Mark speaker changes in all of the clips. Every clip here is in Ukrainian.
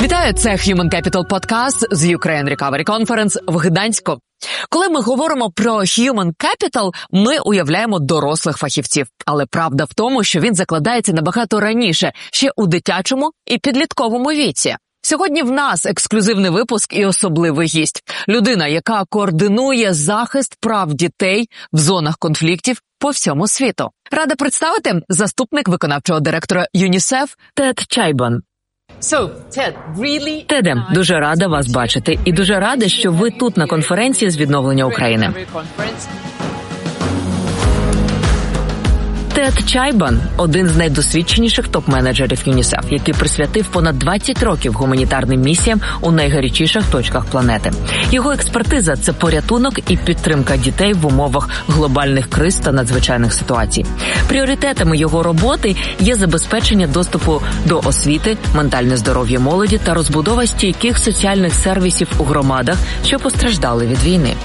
Speaker 1: Вітаю, це Human Capital Podcast з Ukraine Recovery Conference в Гданську. Коли ми говоримо про Human Capital, ми уявляємо дорослих фахівців. Але правда в тому, що він закладається набагато раніше, ще у дитячому і підлітковому віці. Сьогодні в нас ексклюзивний випуск і особливий гість. Людина, яка координує захист прав дітей в зонах конфліктів по всьому світу. Рада представити заступник виконавчого директора ЮНІСЕФ Тед Чайбан. Теде, дуже рада вас бачити і дуже рада, що ви тут на конференції з відновлення України. Тед Чайбан – один з найдосвідченіших топ-менеджерів ЮНІСЕФ, який присвятив понад 20 років гуманітарним місіям у найгарячіших точках планети. Його експертиза – це порятунок і підтримка дітей в умовах глобальних криз та надзвичайних ситуацій. Пріоритетами його роботи є забезпечення доступу до освіти, ментальне здоров'я молоді та розбудова стійких соціальних сервісів у громадах, що постраждали від війни.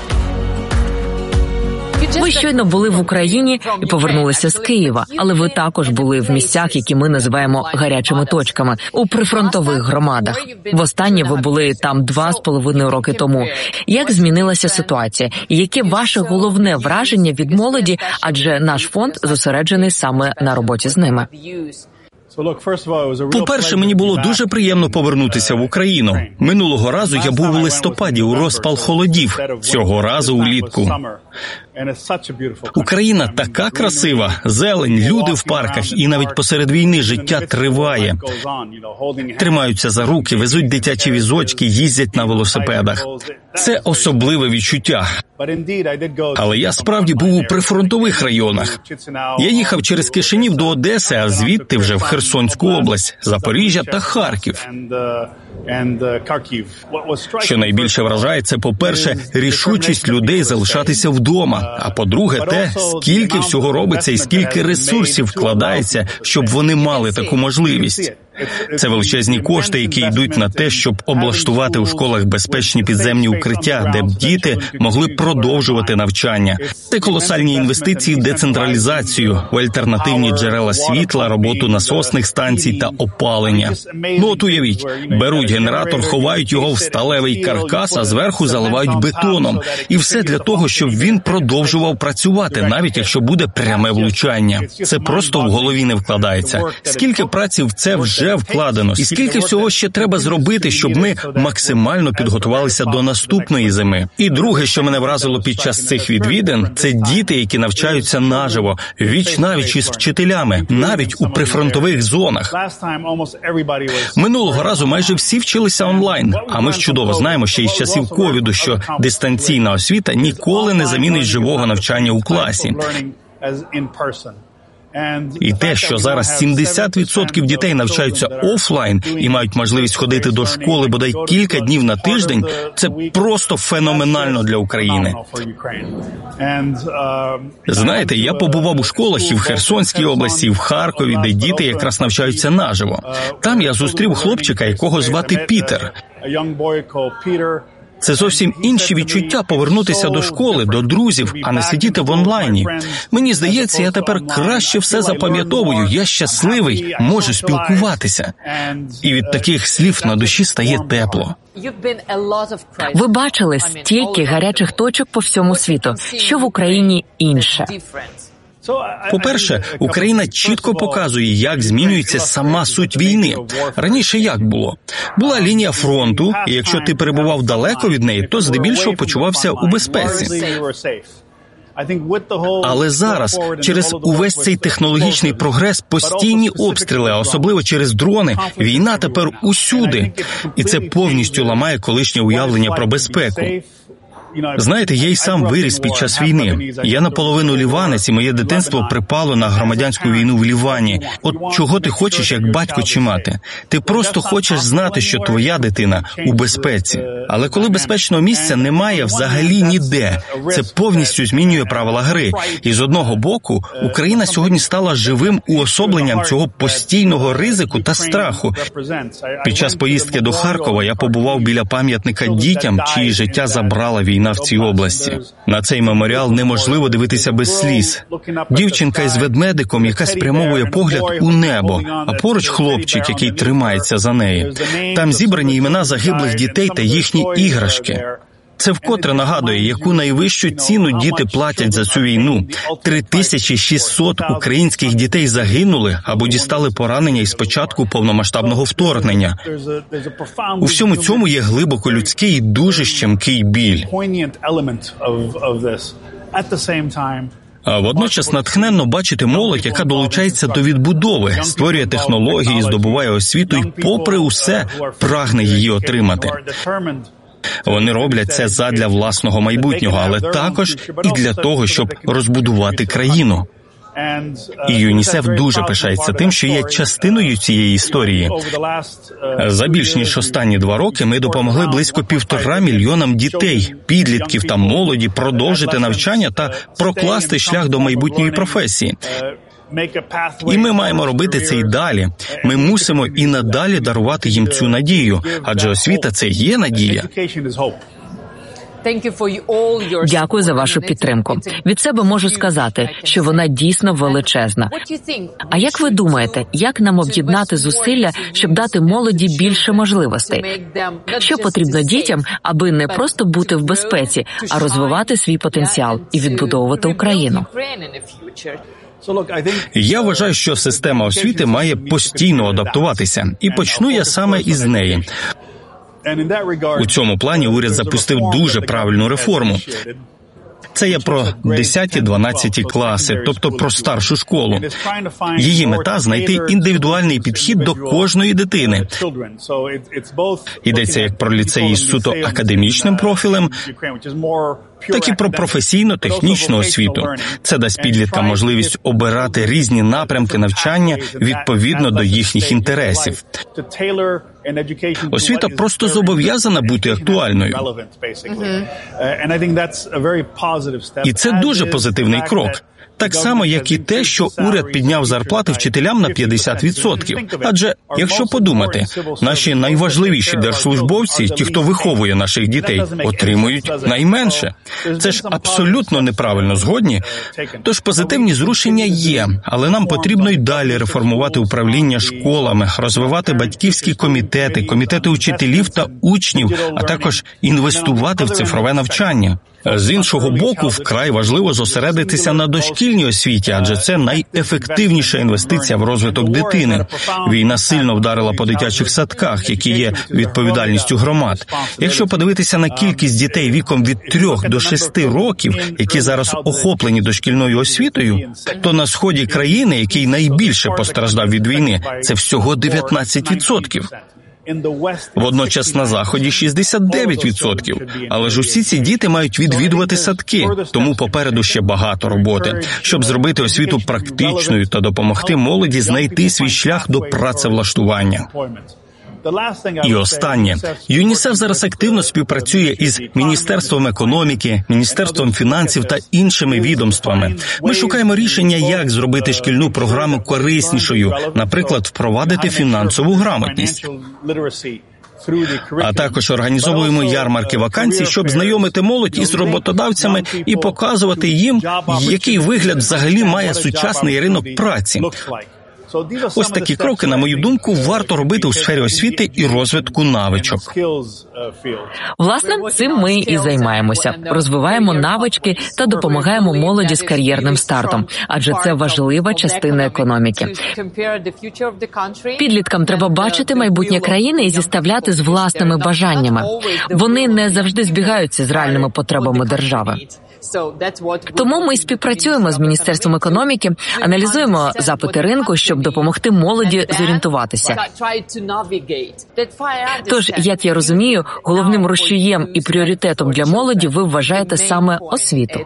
Speaker 1: Ви щойно були в Україні і повернулися з Києва, але ви також були в місцях, які ми називаємо гарячими точками, у прифронтових громадах. Востаннє ви були там 2,5 роки тому. Як змінилася ситуація? І яке ваше головне враження від молоді, адже наш фонд зосереджений саме на роботі з ними?
Speaker 2: По-перше, мені було дуже приємно повернутися в Україну. Минулого разу я був у листопаді у розпал холодів, цього разу улітку. Україна така красива, зелень, люди в парках і навіть посеред війни життя триває. Тримаються за руки, везуть дитячі візочки, їздять на велосипедах. Це особливе відчуття. Але я справді був у прифронтових районах. Я їхав через Кишинів до Одеси, а звідти вже в Херсонську область, Запоріжжя та Харків. Що найбільше вражає, це, по-перше, рішучість людей залишатися вдома, а по-друге, те, скільки всього робиться і скільки ресурсів вкладається, щоб вони мали таку можливість. Це величезні кошти, які йдуть на те, щоб облаштувати у школах безпечні підземні укриття, де б діти могли продовжувати навчання. Це колосальні інвестиції в децентралізацію, в альтернативні джерела світла, роботу насосних станцій та опалення. Ну от уявіть, беруть генератор, ховають його в сталевий каркас, а зверху заливають бетоном. І все для того, щоб він продовжував працювати, навіть якщо буде пряме влучання. Це просто в голові не вкладається. Скільки праці в це вже вкладено, і скільки всього ще треба зробити, щоб ми максимально підготувалися до наступної зими. І друге, що мене вразило під час цих відвідин, це діти, які навчаються наживо, віч-навіч із вчителями, навіть у прифронтових зонах. Минулого разу майже всі вчилися онлайн, а ми ж чудово знаємо ще із часів ковіду, що дистанційна освіта ніколи не замінить живого навчання у класі. І те, що зараз 70% дітей навчаються офлайн і мають можливість ходити до школи бодай кілька днів на тиждень, це просто феноменально для України. Знаєте, я побував у школах і в Херсонській області, і в Харкові, де діти якраз навчаються наживо. Там я зустрів хлопчика, якого звати Пітер. Це зовсім інші відчуття повернутися до школи, до друзів, а не сидіти в онлайні. Мені здається, я тепер краще все запам'ятовую, я щасливий, можу спілкуватися. І від таких слів на душі стає тепло.
Speaker 1: Ви бачили стільки гарячих точок по всьому світу. Що в Україні інше?
Speaker 2: По-перше, Україна чітко показує, як змінюється сама суть війни. Раніше як було? Була лінія фронту, і якщо ти перебував далеко від неї, то здебільшого почувався у безпеці. Але зараз, через увесь цей технологічний прогрес, постійні обстріли, а особливо через дрони, війна тепер усюди. І це повністю ламає колишнє уявлення про безпеку. Знаєте, я й сам виріс під час війни. Я наполовину ліванець, і моє дитинство припало на громадянську війну в Лівані. От чого ти хочеш, як батько чи мати? Ти просто хочеш знати, що твоя дитина у безпеці. Але коли безпечного місця немає взагалі ніде, це повністю змінює правила гри. І з одного боку, Україна сьогодні стала живим уособленням цього постійного ризику та страху. Під час поїздки до Харкова я побував біля пам'ятника дітям, чиї життя забрала війна. війна в цій області. На цей меморіал неможливо дивитися без сліз. Дівчинка із ведмедиком, яка спрямовує погляд у небо, а поруч хлопчик, який тримається за неї. Там зібрані імена загиблих дітей та їхні іграшки. Це вкотре нагадує, яку найвищу ціну діти платять за цю війну. 3600 українських дітей загинули або дістали поранення із початку повномасштабного вторгнення. У всьому цьому є глибоко людський і дуже щемкий біль. А водночас натхненно бачити молодь, яка долучається до відбудови, створює технології, здобуває освіту і, попри усе, прагне її отримати. Вони роблять це задля власного майбутнього, але також і для того, щоб розбудувати країну. І ЮНІСЕФ дуже пишається тим, що є частиною цієї історії. За більш ніж останні 2 роки ми допомогли близько 1,5 мільйонам дітей, підлітків та молоді продовжити навчання та прокласти шлях до майбутньої професії. І ми маємо робити це і далі. Ми мусимо і надалі дарувати їм цю надію, адже освіта – це є надія.
Speaker 1: Дякую за вашу підтримку. Від себе можу сказати, що вона дійсно величезна. А як ви думаєте, як нам об'єднати зусилля, щоб дати молоді більше можливостей? Що потрібно дітям, аби не просто бути в безпеці, а розвивати свій потенціал і відбудовувати Україну?
Speaker 2: Я вважаю, що система освіти має постійно адаптуватися. І почну я саме із неї. У цьому плані уряд запустив дуже правильну реформу. Це є про 10-12 класи, тобто про старшу школу. Її мета – знайти індивідуальний підхід до кожної дитини. Йдеться як про ліцеї з суто академічним профілем, так і про професійно-технічну освіту. Це дасть підліткам можливість обирати різні напрямки навчання відповідно до їхніх інтересів. Освіта просто зобов'язана бути актуальною. І це дуже позитивний крок. Так само, як і те, що уряд підняв зарплати вчителям на 50%. Адже, якщо подумати, наші найважливіші держслужбовці, ті, хто виховує наших дітей, отримують найменше. Це ж абсолютно неправильно, згодні? Тож позитивні зрушення є, але нам потрібно й далі реформувати управління школами, розвивати батьківські комітети, комітети учителів та учнів, а також інвестувати в цифрове навчання. З іншого боку, вкрай важливо зосередитися на дошкільній освіті, адже це найефективніша інвестиція в розвиток дитини. Війна сильно вдарила по дитячих садках, які є відповідальністю громад. Якщо подивитися на кількість дітей віком від 3 до 6 років, які зараз охоплені дошкільною освітою, то на сході країни, який найбільше постраждав від війни, це всього 19%. Водночас на Заході 69%. Але ж усі ці діти мають відвідувати садки, тому попереду ще багато роботи, щоб зробити освіту практичною та допомогти молоді знайти свій шлях до працевлаштування. І останнє. ЮНІСЕФ зараз активно співпрацює із Міністерством економіки, Міністерством фінансів та іншими відомствами. Ми шукаємо рішення, як зробити шкільну програму кориснішою, наприклад, впровадити фінансову грамотність. А також організовуємо ярмарки вакансій, щоб знайомити молодь із роботодавцями і показувати їм, який вигляд взагалі має сучасний ринок праці. Ось такі кроки, на мою думку, варто робити у сфері освіти і розвитку навичок.
Speaker 1: Власне, цим ми і займаємося. Розвиваємо навички та допомагаємо молоді з кар'єрним стартом, адже це важлива частина економіки. Підліткам треба бачити майбутнє країни і зіставляти з власними бажаннями. Вони не завжди збігаються з реальними потребами держави. Тому ми співпрацюємо з Міністерством економіки, аналізуємо запити ринку, щоб допомогти молоді зорієнтуватися. Тож, як я розумію, головним рушієм і пріоритетом для молоді ви вважаєте саме освіту.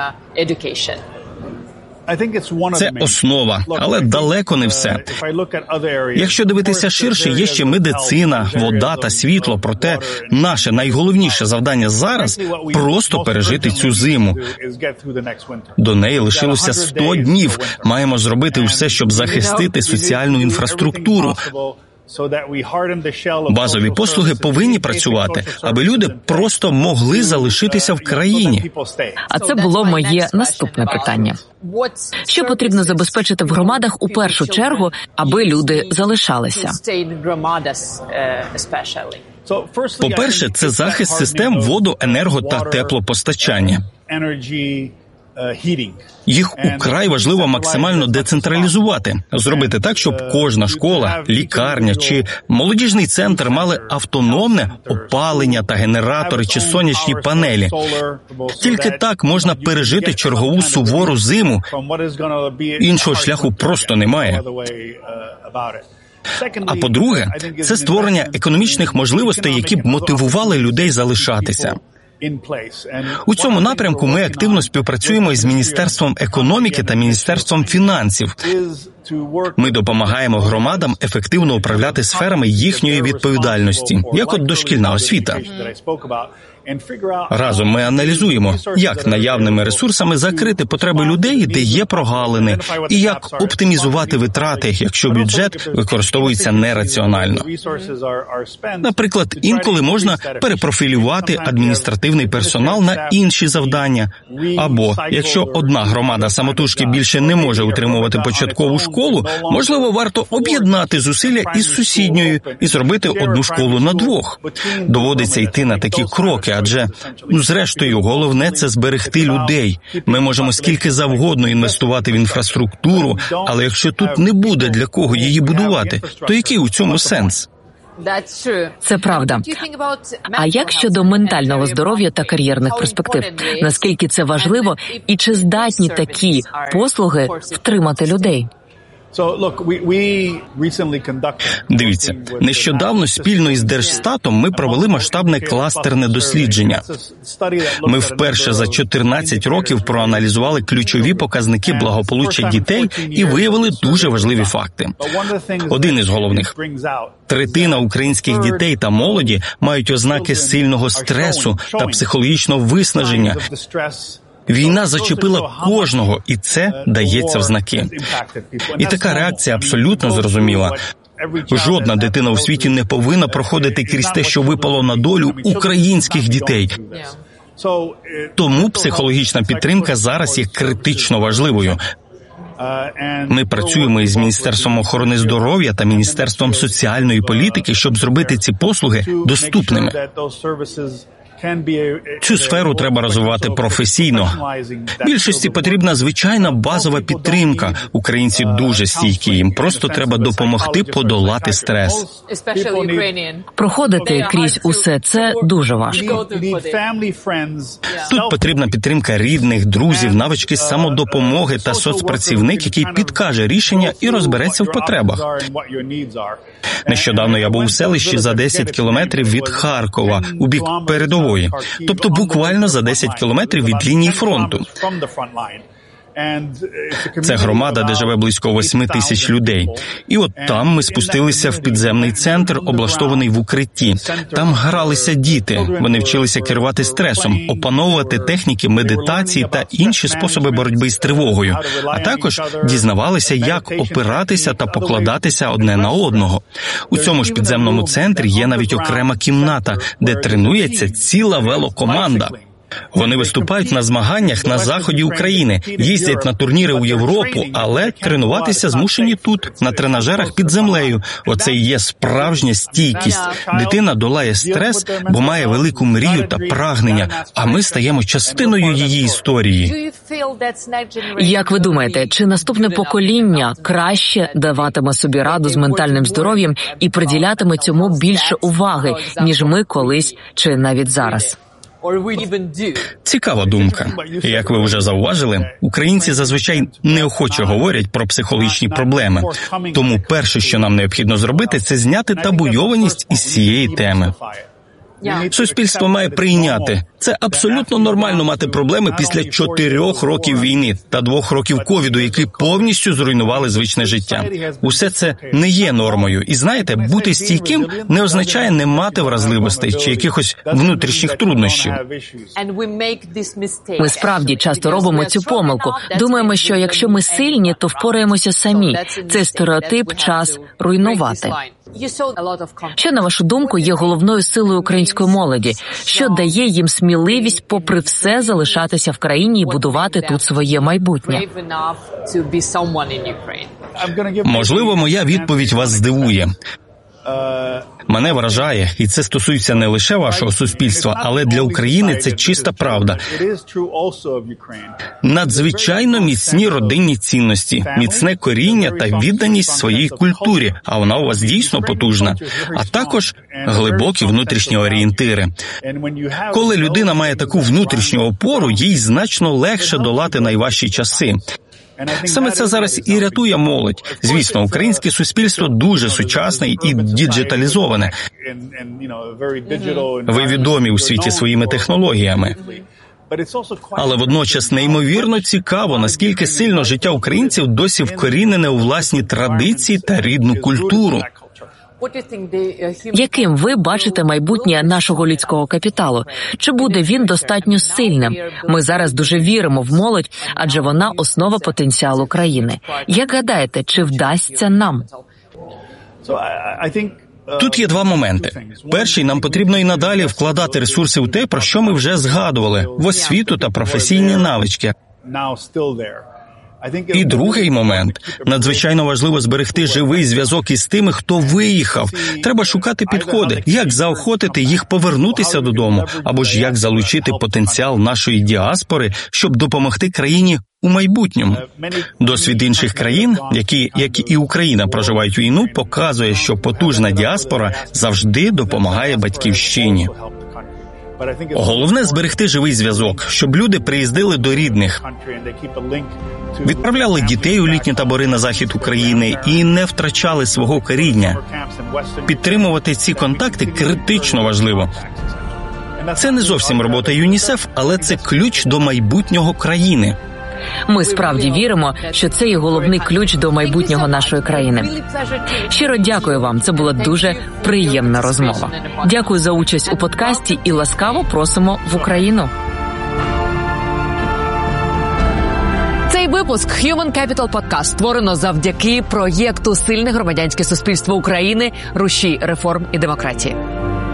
Speaker 2: Це основа, але далеко не все. Якщо дивитися ширше, є ще медицина, вода та світло. Проте наше найголовніше завдання зараз – просто пережити цю зиму. До неї лишилося 100 днів. Маємо зробити все, щоб захистити соціальну інфраструктуру. Базові послуги повинні працювати, аби люди просто могли залишитися в країні.
Speaker 1: А це було моє наступне питання. Що потрібно забезпечити в громадах у першу чергу, аби люди залишалися?
Speaker 2: По-перше, це захист систем воду, енерго та теплопостачання. Їх украй важливо максимально децентралізувати, зробити так, щоб кожна школа, лікарня чи молодіжний центр мали автономне опалення та генератори чи сонячні панелі. Тільки так можна пережити чергову сувору зиму. Іншого шляху просто немає. А по-друге, це створення економічних можливостей, які б мотивували людей залишатися. У цьому напрямку ми активно співпрацюємо із Міністерством економіки та Міністерством фінансів. Ми допомагаємо громадам ефективно управляти сферами їхньої відповідальності, як от дошкільна освіта. Разом ми аналізуємо, як наявними ресурсами закрити потреби людей, де є прогалини, і як оптимізувати витрати, якщо бюджет використовується нераціонально. Наприклад, інколи можна перепрофілювати адміністративний персонал на інші завдання. Або, якщо одна громада самотужки більше не може утримувати початкову школу, можливо, варто об'єднати зусилля із сусідньою і зробити одну школу на двох. Доводиться йти на такі кроки, адже, зрештою, головне – це зберегти людей. Ми можемо скільки завгодно інвестувати в інфраструктуру, але якщо тут не буде для кого її будувати, то який у цьому сенс?
Speaker 1: Це правда. А як щодо ментального здоров'я та кар'єрних перспектив? Наскільки це важливо і чи здатні такі послуги втримати людей?
Speaker 2: Дивіться, нещодавно спільно із Держстатом ми провели масштабне кластерне дослідження. Ми вперше за 14 років проаналізували ключові показники благополуччя дітей і виявили дуже важливі факти. Один із головних. Третина українських дітей та молоді мають ознаки сильного стресу та психологічного виснаження. Війна зачепила кожного, і це дається в знаки. І така реакція абсолютно зрозуміла. Жодна дитина у світі не повинна проходити крізь те, що випало на долю українських дітей. Тому психологічна підтримка зараз є критично важливою. Ми працюємо із Міністерством охорони здоров'я та Міністерством соціальної політики, щоб зробити ці послуги доступними. Цю сферу треба розвивати професійно. Більшості потрібна звичайна базова підтримка. Українці дуже стійкі, їм просто треба допомогти подолати стрес.
Speaker 1: Проходити крізь усе це дуже важко.
Speaker 2: Тут потрібна підтримка рідних, друзів, навички самодопомоги та соцпрацівник, який підкаже рішення і розбереться в потребах. Нещодавно я був у селищі за 10 кілометрів від Харкова, у бік передової. Тобто буквально за 10 кілометрів від лінії фронту. Це громада, де живе близько 8 тисяч людей. І от там ми спустилися в підземний центр, облаштований в укритті. Там гралися діти. Вони вчилися керувати стресом, опановувати техніки медитації та інші способи боротьби з тривогою. А також дізнавалися, як опиратися та покладатися одне на одного. У цьому ж підземному центрі є навіть окрема кімната, де тренується ціла велокоманда. Вони виступають на змаганнях на заході України, їздять на турніри у Європу, але тренуватися змушені тут, на тренажерах під землею. Оце і є справжня стійкість. Дитина долає стрес, бо має велику мрію та прагнення, а ми стаємо частиною її історії.
Speaker 1: Як ви думаєте, чи наступне покоління краще даватиме собі раду з ментальним здоров'ям і приділятиме цьому більше уваги, ніж ми колись чи навіть зараз?
Speaker 2: Цікава думка. Як ви вже зауважили, українці зазвичай неохоче говорять про психологічні проблеми. Тому перше, що нам необхідно зробити, це зняти табуйованість із цієї теми. Суспільство має прийняти. Це абсолютно нормально мати проблеми після 4 років війни та 2 років ковіду, які повністю зруйнували звичне життя. Усе це не є нормою. І знаєте, бути стійким не означає не мати вразливостей чи якихось внутрішніх труднощів.
Speaker 1: Ми справді часто робимо цю помилку. Думаємо, що якщо ми сильні, то впораємося самі. Цей стереотип час руйнувати. Що, на вашу думку, є головною силою української молоді? Що дає їм сміливість, попри все, залишатися в країні і будувати тут своє майбутнє?
Speaker 2: Можливо, моя відповідь вас здивує. Мене вражає, і це стосується не лише вашого суспільства, але для України це чиста правда. Надзвичайно міцні родинні цінності, міцне коріння та відданість своїй культурі, а вона у вас дійсно потужна, а також глибокі внутрішні орієнтири. Коли людина має таку внутрішню опору, їй значно легше долати найважчі часи. Саме це зараз і рятує молодь. Звісно, українське суспільство дуже сучасне і діджиталізоване. Ви відомі у світі своїми технологіями. Але водночас неймовірно цікаво, наскільки сильно життя українців досі вкорінене у власні традиції та рідну культуру.
Speaker 1: Яким ви бачите майбутнє нашого людського капіталу? Чи буде він достатньо сильним? Ми зараз дуже віримо в молодь, адже вона основа потенціалу країни. Як гадаєте, чи вдасться нам?
Speaker 2: Тут є два моменти. Перший, нам потрібно і надалі вкладати ресурси в те, про що ми вже згадували, в освіту та професійні навички. І другий момент. Надзвичайно важливо зберегти живий зв'язок із тими, хто виїхав. Треба шукати підходи, як заохотити їх повернутися додому, або ж як залучити потенціал нашої діаспори, щоб допомогти країні у майбутньому. Досвід інших країн, які, як і Україна, проживають війну, показує, що потужна діаспора завжди допомагає батьківщині. Головне – зберегти живий зв'язок, щоб люди приїздили до рідних, відправляли дітей у літні табори на захід України і не втрачали свого коріння. Підтримувати ці контакти критично важливо. Це не зовсім робота ЮНІСЕФ, але це ключ до майбутнього країни.
Speaker 1: Ми справді віримо, що це є головний ключ до майбутнього нашої країни. Щиро дякую вам, це була дуже приємна розмова. Дякую за участь у подкасті і ласкаво просимо в Україну. Цей випуск Human Capital Podcast створено завдяки проєкту «Сильне громадянське суспільство України. Рушій реформ і демократії».